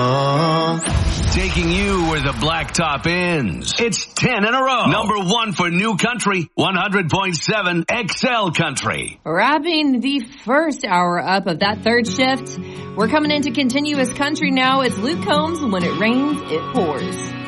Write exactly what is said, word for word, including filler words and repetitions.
Taking you where the blacktop ends. It's ten in a row. Number one for New Country, one hundred point seven X L Country. Wrapping the first hour up of that third shift, we're coming into continuous country now. It's Luke Combs. When it rains, it pours.